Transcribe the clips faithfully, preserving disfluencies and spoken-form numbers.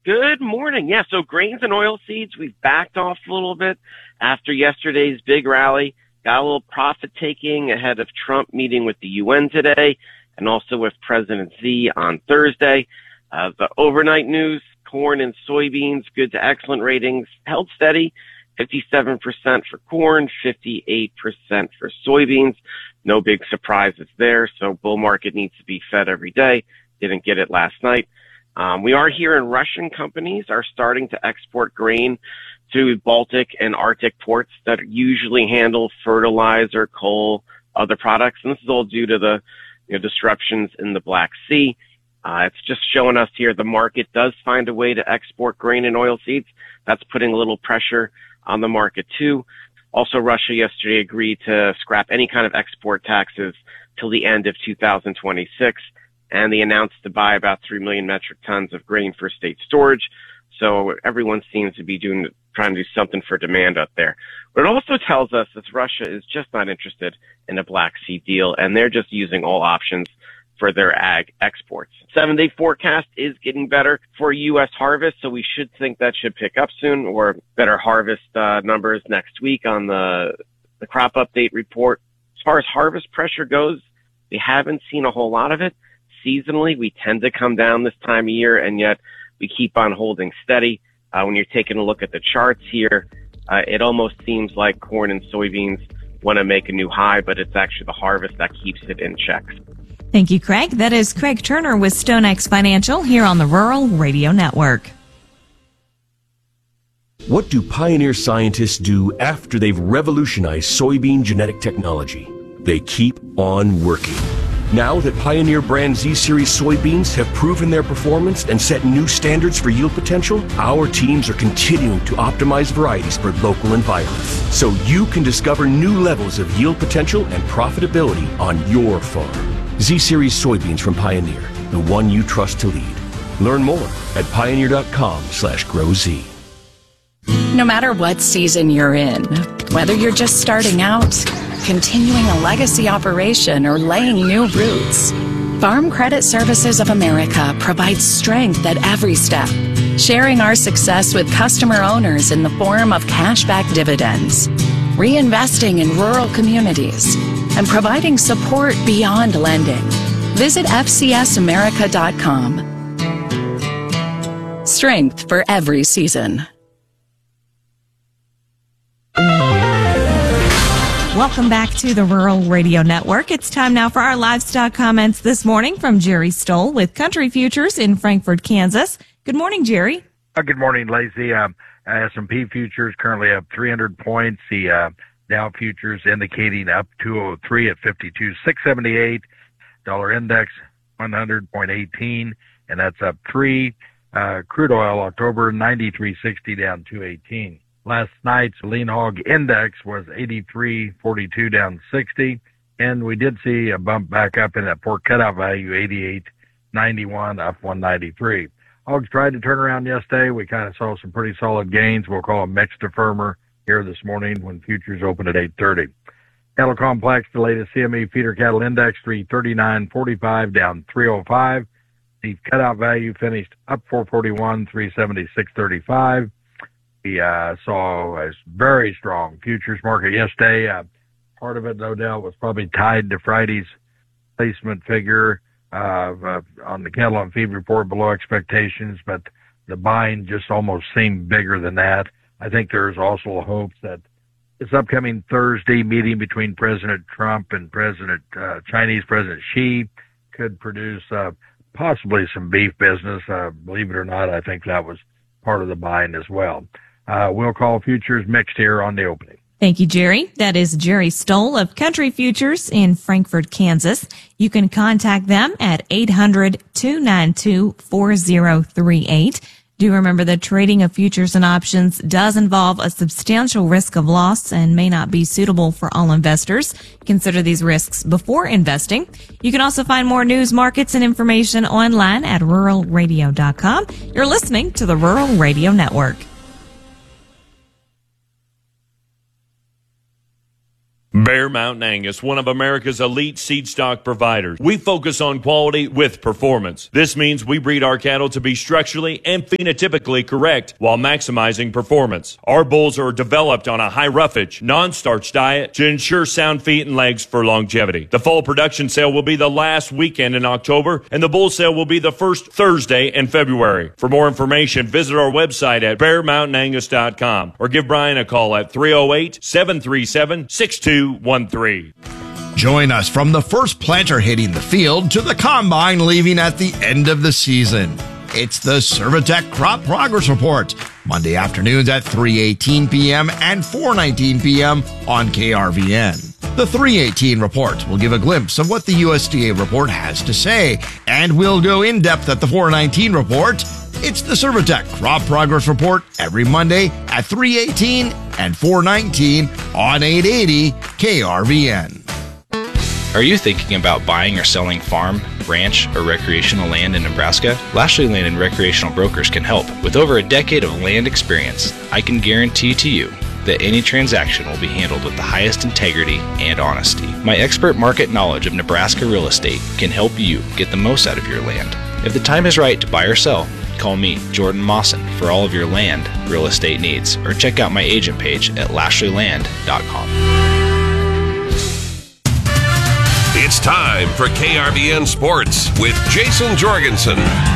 Good morning. Yeah, so grains and oilseeds, we've backed off a little bit after yesterday's big rally. Got a little profit taking ahead of Trump meeting with the U N today and also with President Xi on Thursday. Uh, the overnight news, corn and soybeans, good to excellent ratings, held steady, fifty-seven percent for corn, fifty-eight percent for soybeans. No big surprises there, so bull market needs to be fed every day. Didn't get it last night. Um, we are hearing Russian companies are starting to export grain to Baltic and Arctic ports that usually handle fertilizer, coal, other products. And this is all due to the you know, disruptions in the Black Sea. Uh, it's just showing us here the market does find a way to export grain and oilseeds. That's putting a little pressure on the market too. Also, Russia yesterday agreed to scrap any kind of export taxes till the end of two thousand twenty-six. And they announced to buy about three million metric tons of grain for state storage. So everyone seems to be doing, trying to do something for demand out there. But it also tells us that Russia is just not interested in a Black Sea deal, and they're just using all options for their ag exports. Seven-day forecast is getting better for U S harvest, so we should think that should pick up soon, or better harvest uh, numbers next week on the, the crop update report. As far as harvest pressure goes, we haven't seen a whole lot of it. Seasonally, we tend to come down this time of year, and yet we keep on holding steady. Uh, when you're taking a look at the charts here, uh, it almost seems like corn and soybeans want to make a new high, but it's actually the harvest that keeps it in check. Thank you, Craig. That is Craig Turner with StoneX Financial here on the Rural Radio Network. What do Pioneer scientists do after they've revolutionized soybean genetic technology? They keep on working. Now that Pioneer brand Z-Series soybeans have proven their performance and set new standards for yield potential, our teams are continuing to optimize varieties for local environments, so you can discover new levels of yield potential and profitability on your farm. Z-Series soybeans from Pioneer, the one you trust to lead. Learn more at pioneer.com slash grow Z. No matter what season you're in, whether you're just starting out, continuing a legacy operation, or laying new roots, Farm Credit Services of America provides strength at every step, sharing our success with customer owners in the form of cashback dividends, reinvesting in rural communities, and providing support beyond lending. Visit F C S America dot com. Strength for every season. Welcome back to the Rural Radio Network. It's time now for our livestock comments this morning from Jerry Stoll with Country Futures in Frankfort, Kansas. Good morning, Jerry. Uh, good morning, Lacey. Um, S and P futures currently up three hundred points. The uh, Dow futures indicating up two oh three at fifty-two six seventy-eight. Dollar index one hundred point one eight, and that's up three. Uh, crude oil October ninety-three sixty down two eighteen. Last night's lean hog index was eighty-three forty-two down sixty, and we did see a bump back up in that pork cutout value, eighty-eight ninety-one up one ninety-three. Hogs tried to turn around yesterday. We kind of saw some pretty solid gains. We'll call them mixed to firmer here this morning when futures open at eight thirty. Cattle complex, the latest C M E feeder cattle index, three thirty-nine forty-five down three oh five. The cutout value finished up four forty-one, three seventy-six thirty-five. We uh, saw a very strong futures market yesterday. Uh, part of it, no doubt, was probably tied to Friday's placement figure uh, uh, on the cattle and feed report below expectations, but the buying just almost seemed bigger than that. I think there's also hopes that this upcoming Thursday meeting between President Trump and President uh, Chinese President Xi could produce uh, possibly some beef business. Uh, believe it or not, I think that was part of the buying as well. Uh, we'll call futures mixed here on the opening. Thank you, Jerry. That is Jerry Stoll of Country Futures in Frankfort, Kansas. You can contact them at eight hundred, two nine two, four oh three eight. Do remember that trading of futures and options does involve a substantial risk of loss and may not be suitable for all investors. Consider these risks before investing. You can also find more news, markets, and information online at rural radio dot com. You're listening to the Rural Radio Network. Bear Mountain Angus, one of America's elite seed stock providers. We focus on quality with performance. This means we breed our cattle to be structurally and phenotypically correct while maximizing performance. Our bulls are developed on a high roughage, non-starch diet to ensure sound feet and legs for longevity. The fall production sale will be the last weekend in October, and the bull sale will be the first Thursday in February. For more information, visit our website at bear mountain angus dot com or give Brian a call at three oh eight, seven three seven, six two one three. Join us from the first planter hitting the field to the combine leaving at the end of the season. It's the Servitech Crop Progress Report, Monday afternoons at three eighteen p.m. and four nineteen p.m. on K R V N. The three eighteen report will give a glimpse of what the U S D A report has to say, and we'll go in depth at the four nineteen report. It's the Servitech Crop Progress Report every Monday at three eighteen and four nineteen on eight eighty K R V N. Are you thinking about buying or selling farm, ranch, or recreational land in Nebraska? Lashley Land and Recreational Brokers can help. With over a decade of land experience, I can guarantee to you that any transaction will be handled with the highest integrity and honesty. My expert market knowledge of Nebraska real estate can help you get the most out of your land. If the time is right to buy or sell, call me, Jordan Mawson, for all of your land real estate needs, or check out my agent page at lashley land dot com. It's time for K R V N Sports with Jason Jorgensen.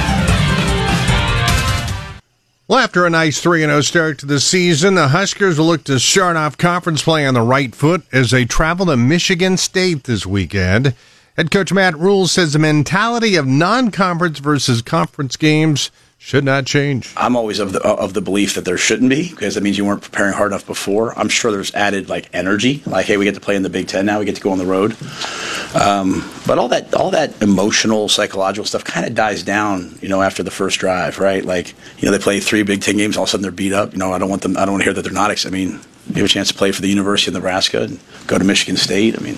Well, after a nice three and oh start to the season, the Huskers will look to start off conference play on the right foot as they travel to Michigan State this weekend. Head coach Matt Rhule says the mentality of non-conference versus conference games should not change. I'm always of the of the belief that there shouldn't be, because that means you weren't preparing hard enough before. I'm sure there's added like energy, like, hey, we get to play in the Big Ten now, we get to go on the road. Um, but all that all that emotional, psychological stuff kind of dies down, you know, after the first drive, right? Like, you know, they play three Big Ten games, all of a sudden they're beat up. You know, I don't want them. I don't want to hear that they're not. I mean, you have a chance to play for the University of Nebraska and go to Michigan State. I mean,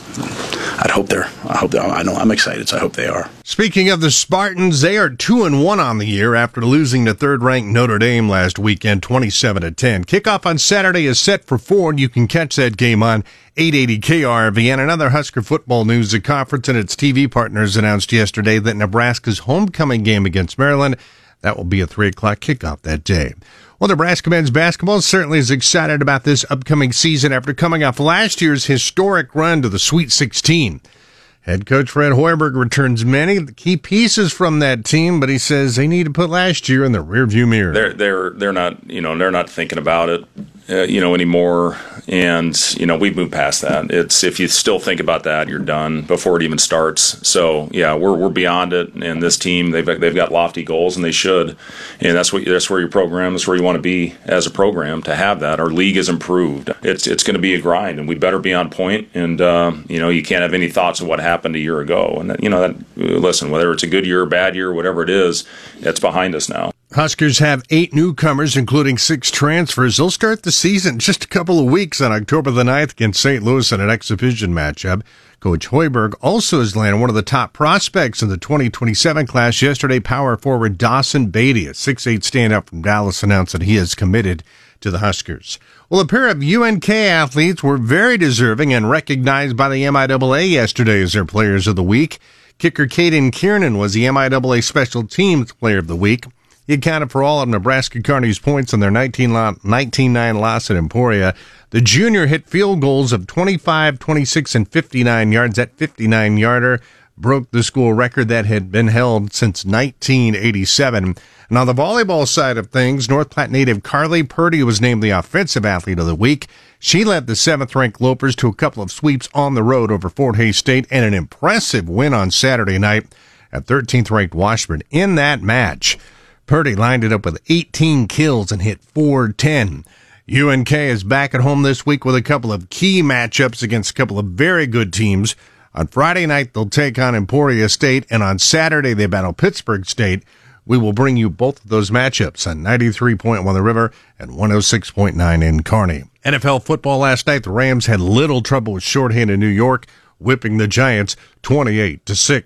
I'd hope they're. I hope they. I know I'm excited, so I hope they are. Speaking of the Spartans, they are two and one on the year after losing to third-ranked Notre Dame last weekend, twenty-seven to ten. Kickoff on Saturday is set for four, and you can catch that game on eight eighty K R V N. Another Husker football news: the conference and its T V partners announced yesterday that Nebraska's homecoming game against Maryland, that will be a three o'clock kickoff that day. Well, Nebraska men's basketball certainly is excited about this upcoming season after coming off last year's historic run to the Sweet sixteen. Head coach Fred Hoiberg returns many of the key pieces from that team, but he says they need to put last year in the rearview mirror. They're they're they're not you know they're not thinking about it uh, you know anymore, and you know we've moved past that. It's if you still think about that, you're done before it even starts. So yeah, we're we're beyond it, and this team they've they've got lofty goals, and they should, and that's what that's where your program that's where you want to be as a program to have that. Our league is improved. It's it's going to be a grind, and we better be on point. And uh, you know you can't have any thoughts of what happened a year ago. And that, you know that listen, whether it's a good year or bad year, whatever it is, it's behind us now. Huskers have eight newcomers, including six transfers. They'll start the season in just a couple of weeks on October the ninth against Saint Louis in an exhibition matchup. Coach Hoiberg also has landed one of the top prospects in the twenty twenty-seven class. Yesterday, power forward Dawson Beatty, a six eight standout from Dallas, announced that he is committed to the Huskers. Well, a pair of U N K athletes were very deserving and recognized by the M I A A yesterday as their Players of the Week. Kicker Caden Kiernan was the M I A A Special Teams Player of the Week. He accounted for all of Nebraska Kearney's points in their nineteen nine loss at Emporia. The junior hit field goals of twenty-five, twenty-six, and fifty-nine yards. That fifty-nine-yarder broke the school record that had been held since nineteen eighty-seven. And on the volleyball side of things, North Platte native Carly Purdy was named the Offensive Athlete of the Week. She led the seventh-ranked Lopers to a couple of sweeps on the road over Fort Hays State and an impressive win on Saturday night at thirteenth-ranked Washburn. In that match, Purdy lined it up with eighteen kills and hit four ten. U N K is back at home this week with a couple of key matchups against a couple of very good teams. On Friday night, they'll take on Emporia State, and on Saturday, they battle Pittsburgh State. We will bring you both of those matchups on ninety-three point one The River and one oh six point nine in Kearney. N F L football last night, the Rams had little trouble with shorthanded New York, whipping the Giants twenty-eight to six.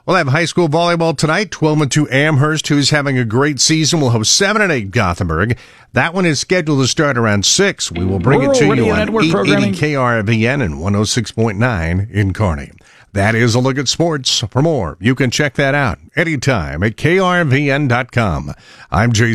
We'll have high school volleyball tonight. twelve and two Amherst, who's having a great season, will host seven and eight Gothenburg. That one is scheduled to start around six. We will bring Rural it to Radio you on Network eight eighty programming. K R V N and one oh six point nine in Kearney. That is a look at sports. For more, you can check that out anytime at K R V N dot com. I'm Jason